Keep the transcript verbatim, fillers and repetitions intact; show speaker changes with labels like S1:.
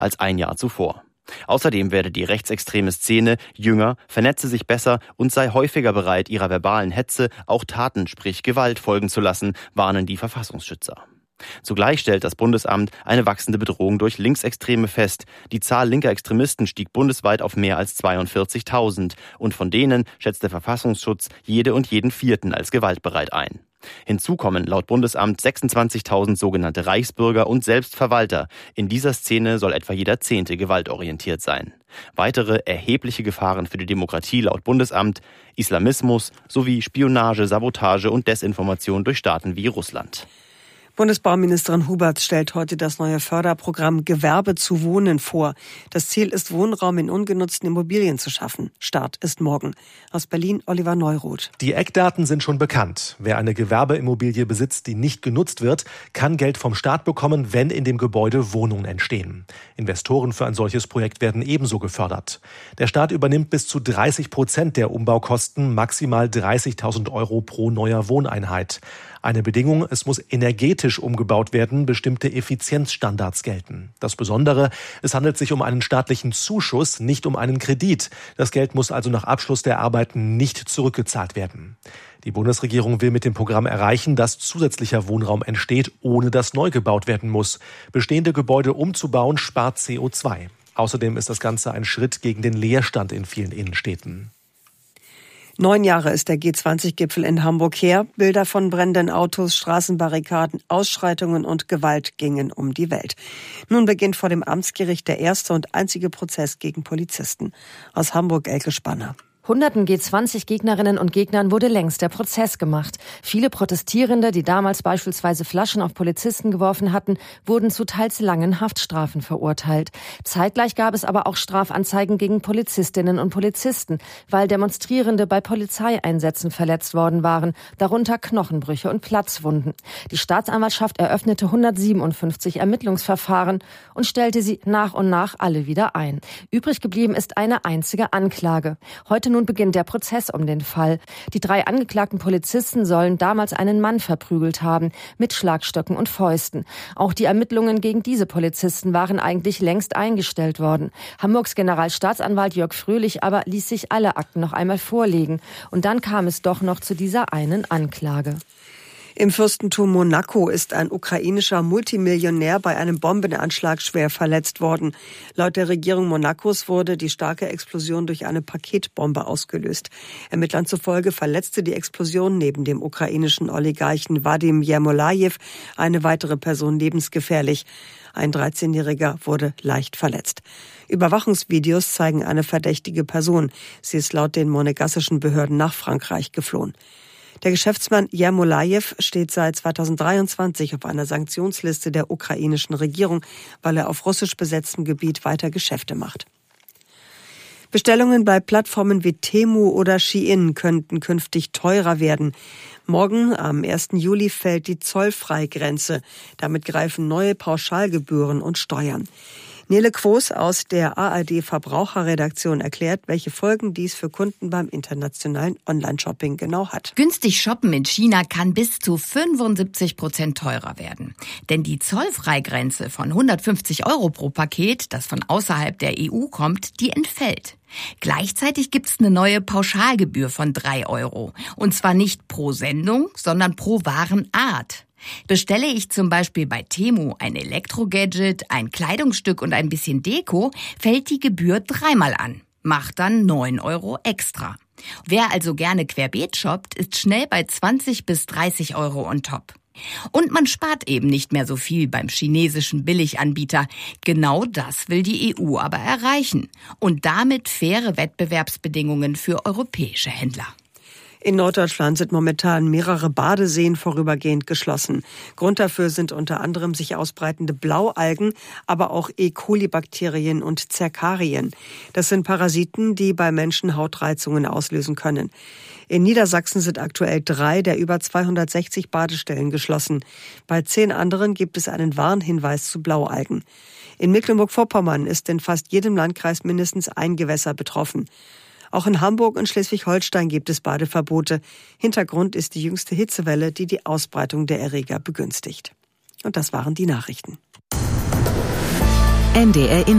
S1: als ein Jahr zuvor. Außerdem werde die rechtsextreme Szene jünger, vernetze sich besser und sei häufiger bereit, ihrer verbalen Hetze auch Taten, sprich Gewalt, folgen zu lassen, warnen die Verfassungsschützer. Zugleich stellt das Bundesamt eine wachsende Bedrohung durch Linksextreme fest. Die Zahl linker Extremisten stieg bundesweit auf mehr als zweiundvierzigtausend und von denen schätzt der Verfassungsschutz jede und jeden Vierten als gewaltbereit ein. Hinzu kommen laut Bundesamt sechsundzwanzigtausend sogenannte Reichsbürger und Selbstverwalter. In dieser Szene soll etwa jeder Zehnte gewaltorientiert sein. Weitere erhebliche Gefahren für die Demokratie laut Bundesamt: Islamismus sowie Spionage, Sabotage und Desinformation durch Staaten wie Russland.
S2: Bundesbauministerin Huberts stellt heute das neue Förderprogramm Gewerbe zu Wohnen vor. Das Ziel ist, Wohnraum in ungenutzten Immobilien zu schaffen. Start ist morgen. Aus Berlin Oliver Neuroth.
S3: Die Eckdaten sind schon bekannt. Wer eine Gewerbeimmobilie besitzt, die nicht genutzt wird, kann Geld vom Staat bekommen, wenn in dem Gebäude Wohnungen entstehen. Investoren für ein solches Projekt werden ebenso gefördert. Der Staat übernimmt bis zu dreißig Prozent der Umbaukosten, maximal dreißigtausend Euro pro neuer Wohneinheit. Eine Bedingung: es muss energetisch umgebaut werden, bestimmte Effizienzstandards gelten. Das Besondere: es handelt sich um einen staatlichen Zuschuss, nicht um einen Kredit. Das Geld muss also nach Abschluss der Arbeiten nicht zurückgezahlt werden. Die Bundesregierung will mit dem Programm erreichen, dass zusätzlicher Wohnraum entsteht, ohne dass neu gebaut werden muss. Bestehende Gebäude umzubauen spart C O zwei. Außerdem ist das Ganze ein Schritt gegen den Leerstand in vielen Innenstädten.
S2: Neun Jahre ist der G zwanzig Gipfel in Hamburg her. Bilder von brennenden Autos, Straßenbarrikaden, Ausschreitungen und Gewalt gingen um die Welt. Nun beginnt vor dem Amtsgericht der erste und einzige Prozess gegen Polizisten. Aus Hamburg Elke Spanner.
S4: Hunderten G zwanzig Gegnerinnen und Gegnern wurde längst der Prozess gemacht. Viele Protestierende, die damals beispielsweise Flaschen auf Polizisten geworfen hatten, wurden zu teils langen Haftstrafen verurteilt. Zeitgleich gab es aber auch Strafanzeigen gegen Polizistinnen und Polizisten, weil Demonstrierende bei Polizeieinsätzen verletzt worden waren, darunter Knochenbrüche und Platzwunden. Die Staatsanwaltschaft eröffnete hundertsiebenundfünfzig Ermittlungsverfahren und stellte sie nach und nach alle wieder ein. Übrig geblieben ist eine einzige Anklage. Heute nun beginnt der Prozess um den Fall. Die drei angeklagten Polizisten sollen damals einen Mann verprügelt haben, mit Schlagstöcken und Fäusten. Auch die Ermittlungen gegen diese Polizisten waren eigentlich längst eingestellt worden. Hamburgs Generalstaatsanwalt Jörg Fröhlich aber ließ sich alle Akten noch einmal vorlegen. Und dann kam es doch noch zu dieser einen Anklage.
S2: Im Fürstentum Monaco ist ein ukrainischer Multimillionär bei einem Bombenanschlag schwer verletzt worden. Laut der Regierung Monacos wurde die starke Explosion durch eine Paketbombe ausgelöst. Ermittlern zufolge verletzte die Explosion neben dem ukrainischen Oligarchen Wadim Jermolajew eine weitere Person lebensgefährlich. Ein dreizehnjähriger wurde leicht verletzt. Überwachungsvideos zeigen eine verdächtige Person. Sie ist laut den monegassischen Behörden nach Frankreich geflohen. Der Geschäftsmann Jermolajew steht seit zweitausenddreiundzwanzig auf einer Sanktionsliste der ukrainischen Regierung, weil er auf russisch besetztem Gebiet weiter Geschäfte macht. Bestellungen bei Plattformen wie Temu oder Shein könnten künftig teurer werden. Morgen, am ersten Juli, fällt die Zollfreigrenze. Damit greifen neue Pauschalgebühren und Steuern. Nele Quos aus der A R D-Verbraucherredaktion erklärt, welche Folgen dies für Kunden beim internationalen Online-Shopping genau hat.
S5: Günstig shoppen in China kann bis zu fünfundsiebzig Prozent teurer werden. Denn die Zollfreigrenze von hundertfünfzig Euro pro Paket, das von außerhalb der E U kommt, die entfällt. Gleichzeitig gibt's eine neue Pauschalgebühr von drei Euro. Und zwar nicht pro Sendung, sondern pro Warenart. Bestelle ich zum Beispiel bei Temu ein Elektrogadget, ein Kleidungsstück und ein bisschen Deko, fällt die Gebühr dreimal an, macht dann neun Euro extra. Wer also gerne querbeet shoppt, ist schnell bei zwanzig bis dreißig Euro on top. Und man spart eben nicht mehr so viel beim chinesischen Billiganbieter. Genau das will die E U aber erreichen. Und damit faire Wettbewerbsbedingungen für europäische Händler.
S2: In Norddeutschland sind momentan mehrere Badeseen vorübergehend geschlossen. Grund dafür sind unter anderem sich ausbreitende Blaualgen, aber auch E. coli-Bakterien und Zerkarien. Das sind Parasiten, die bei Menschen Hautreizungen auslösen können. In Niedersachsen sind aktuell drei der über zweihundertsechzig Badestellen geschlossen. Bei zehn anderen gibt es einen Warnhinweis zu Blaualgen. In Mecklenburg-Vorpommern ist in fast jedem Landkreis mindestens ein Gewässer betroffen. Auch in Hamburg und Schleswig-Holstein gibt es Badeverbote. Hintergrund ist die jüngste Hitzewelle, die die Ausbreitung der Erreger begünstigt. Und das waren die Nachrichten.
S6: N D R